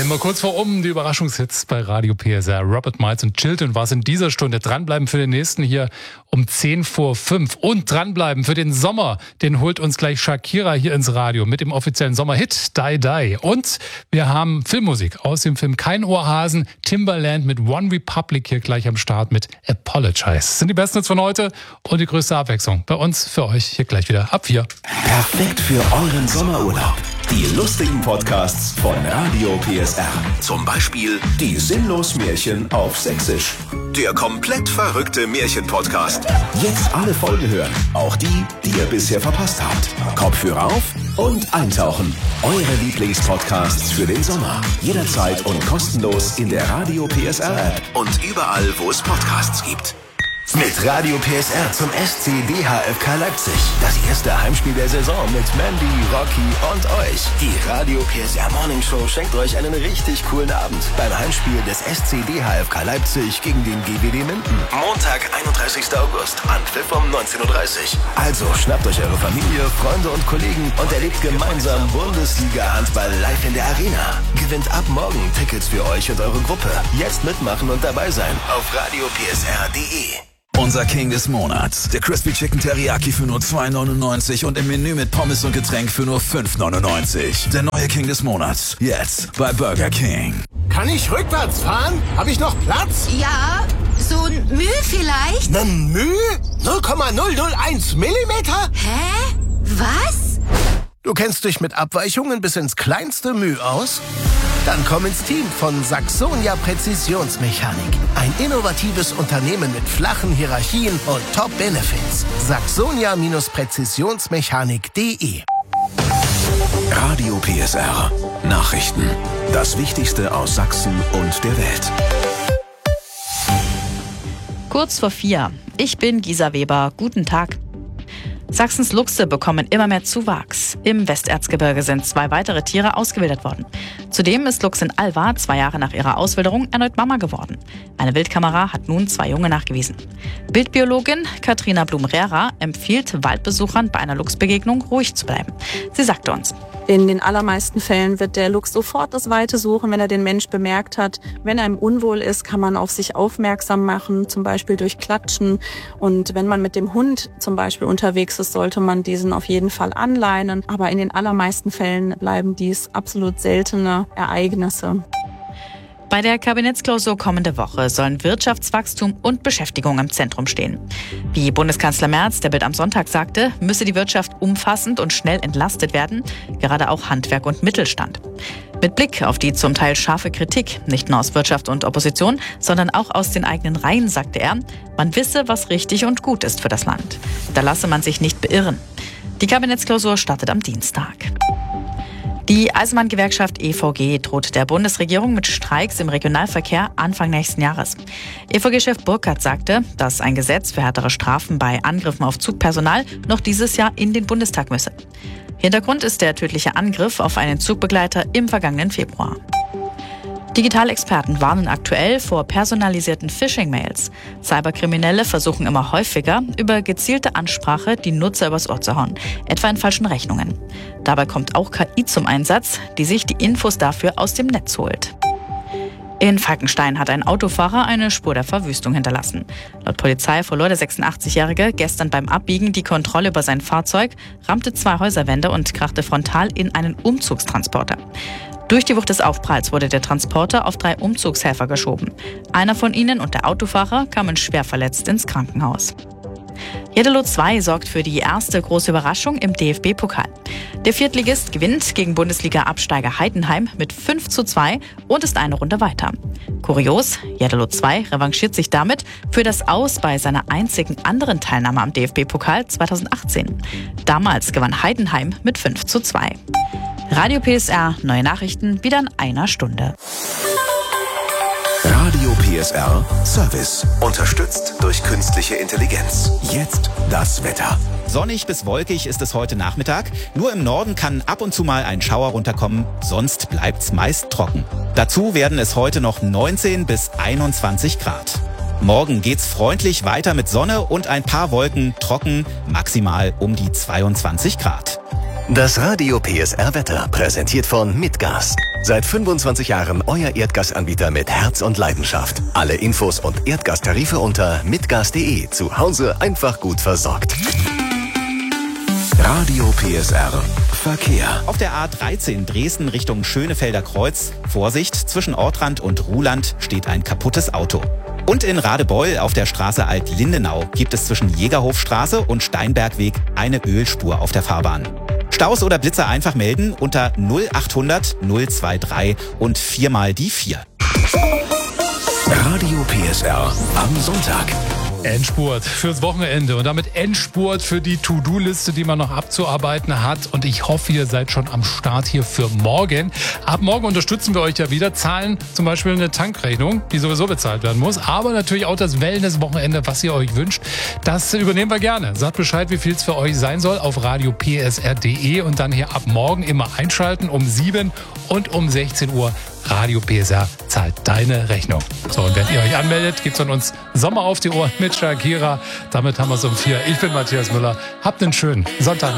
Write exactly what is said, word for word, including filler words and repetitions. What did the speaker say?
Immer kurz vor um die Überraschungshits bei Radio P S R. Robert Miles und Chilton war es in dieser Stunde. Dranbleiben für den nächsten hier um zehn vor fünf. Und dranbleiben für den Sommer. Den holt uns gleich Shakira hier ins Radio mit dem offiziellen Sommerhit Die Die. Und wir haben Filmmusik aus dem Film Kein Ohrhasen. Timbaland mit One Republic hier gleich am Start mit Apologize. Das sind die besten Hits von heute und die größte Abwechslung. Bei uns für euch hier gleich wieder ab vier. Perfekt für euren Sommerurlaub. Die lustigen Podcasts von Radio P S R. Zum Beispiel die Sinnlos-Märchen auf Sächsisch. Der komplett verrückte Märchen-Podcast. Jetzt alle Folgen hören. Auch die, die ihr bisher verpasst habt. Kopfhörer auf und eintauchen. Eure Lieblingspodcasts für den Sommer. Jederzeit und kostenlos in der Radio P S R-App. Und überall, wo es Podcasts gibt. Mit Radio P S R zum S C D H F K Leipzig. Das erste Heimspiel der Saison mit Mandy, Rocky und euch. Die Radio P S R Morning Show schenkt euch einen richtig coolen Abend beim Heimspiel des S C D H F K Leipzig gegen den G W D Minden. Montag, einunddreißigster August, Anpfiff um neunzehn Uhr dreißig. Also schnappt euch eure Familie, Freunde und Kollegen und erlebt gemeinsam Bundesliga-Handball live in der Arena. Gewinnt ab morgen Tickets für euch und eure Gruppe. Jetzt mitmachen und dabei sein auf radio p s r punkt d e. Unser King des Monats. Der Crispy Chicken Teriyaki für nur zwei neunundneunzig und im Menü mit Pommes und Getränk für nur fünf neunundneunzig. Der neue King des Monats. Jetzt bei Burger King. Kann ich rückwärts fahren? Habe ich noch Platz? Ja, so ein Müh vielleicht? Nen Müh? null Komma null null eins Millimeter? Hä? Was? Du kennst dich mit Abweichungen bis ins kleinste Müh aus? Dann komm ins Team von Saxonia Präzisionsmechanik. Ein innovatives Unternehmen mit flachen Hierarchien und Top-Benefits. Saxonia Präzisionsmechanik punkt d e. Radio P S R. Nachrichten. Das Wichtigste aus Sachsen und der Welt. Kurz vor vier. Ich bin Gisa Weber. Guten Tag. Sachsens Luchse bekommen immer mehr Zuwachs. Im Westerzgebirge sind zwei weitere Tiere ausgewildert worden. Zudem ist Luchsin Alva zwei Jahre nach ihrer Auswilderung erneut Mama geworden. Eine Wildkamera hat nun zwei Junge nachgewiesen. Wildbiologin Katrina Blum-Rehra empfiehlt Waldbesuchern bei einer Luchsbegegnung ruhig zu bleiben. Sie sagte uns: In den allermeisten Fällen wird der Luchs sofort das Weite suchen, wenn er den Mensch bemerkt hat. Wenn einem unwohl ist, kann man auf sich aufmerksam machen, zum Beispiel durch Klatschen. Und wenn man mit dem Hund zum Beispiel unterwegs ist, sollte man diesen auf jeden Fall anleinen. Aber in den allermeisten Fällen bleiben dies absolut seltene Ereignisse. Bei der Kabinettsklausur kommende Woche sollen Wirtschaftswachstum und Beschäftigung im Zentrum stehen. Wie Bundeskanzler Merz der Bild am Sonntag sagte, müsse die Wirtschaft umfassend und schnell entlastet werden, gerade auch Handwerk und Mittelstand. Mit Blick auf die zum Teil scharfe Kritik, nicht nur aus Wirtschaft und Opposition, sondern auch aus den eigenen Reihen, sagte er, man wisse, was richtig und gut ist für das Land. Da lasse man sich nicht beirren. Die Kabinettsklausur startet am Dienstag. Die Eisenbahngewerkschaft E V G droht der Bundesregierung mit Streiks im Regionalverkehr Anfang nächsten Jahres. E V G-Chef Burkhardt sagte, dass ein Gesetz für härtere Strafen bei Angriffen auf Zugpersonal noch dieses Jahr in den Bundestag müsse. Hintergrund ist der tödliche Angriff auf einen Zugbegleiter im vergangenen Februar. Digitalexperten warnen aktuell vor personalisierten Phishing-Mails. Cyberkriminelle versuchen immer häufiger, über gezielte Ansprache die Nutzer übers Ohr zu hauen, etwa in falschen Rechnungen. Dabei kommt auch K I zum Einsatz, die sich die Infos dafür aus dem Netz holt. In Falkenstein hat ein Autofahrer eine Spur der Verwüstung hinterlassen. Laut Polizei verlor der sechsundachtzig-Jährige gestern beim Abbiegen die Kontrolle über sein Fahrzeug, rammte zwei Häuserwände und krachte frontal in einen Umzugstransporter. Durch die Wucht des Aufpralls wurde der Transporter auf drei Umzugshelfer geschoben. Einer von ihnen und der Autofahrer kamen schwer verletzt ins Krankenhaus. Jeddelo zwei sorgt für die erste große Überraschung im D F B-Pokal. Der Viertligist gewinnt gegen Bundesliga-Absteiger Heidenheim mit fünf zu zwei und ist eine Runde weiter. Kurios, Jeddelo zwei revanchiert sich damit für das Aus bei seiner einzigen anderen Teilnahme am D F B-Pokal zweitausendachtzehn. Damals gewann Heidenheim mit fünf zu zwei. Radio P S R, neue Nachrichten, wieder in einer Stunde. Radio P S R Service. Unterstützt durch künstliche Intelligenz. Jetzt das Wetter. Sonnig bis wolkig ist es heute Nachmittag. Nur im Norden kann ab und zu mal ein Schauer runterkommen, sonst bleibt's meist trocken. Dazu werden es heute noch neunzehn bis einundzwanzig Grad. Morgen geht's freundlich weiter mit Sonne und ein paar Wolken, trocken, maximal um die zweiundzwanzig Grad. Das Radio P S R Wetter, präsentiert von Mitgas. Seit fünfundzwanzig Jahren euer Erdgasanbieter mit Herz und Leidenschaft. Alle Infos und Erdgastarife unter mitgas punkt de. Zu Hause einfach gut versorgt. Radio P S R Verkehr. Auf der A dreizehn Dresden Richtung Schönefelder Kreuz. Vorsicht, zwischen Ortrand und Ruhland steht ein kaputtes Auto. Und in Radebeul auf der Straße Alt-Lindenau gibt es zwischen Jägerhofstraße und Steinbergweg eine Ölspur auf der Fahrbahn. Staus oder Blitzer einfach melden unter null achthundert null dreiundzwanzig und viermal die vier. Radio P S R am Sonntag. Endspurt fürs Wochenende und damit Endspurt für die To-Do-Liste, die man noch abzuarbeiten hat. Und ich hoffe, ihr seid schon am Start hier für morgen. Ab morgen unterstützen wir euch ja wieder, zahlen zum Beispiel eine Tankrechnung, die sowieso bezahlt werden muss, aber natürlich auch das Wellness-Wochenende, was ihr euch wünscht. Das übernehmen wir gerne. Sagt Bescheid, wie viel es für euch sein soll auf radio p s r punkt de und dann hier ab morgen immer einschalten um sieben und um sechzehn Uhr. Radio P S R zahlt deine Rechnung. So, und wenn ihr euch anmeldet, gibt's von uns Sommer auf die Ohren mit Shakira. Damit haben wir es um vier. Ich bin Matthias Müller. Habt einen schönen Sonntag.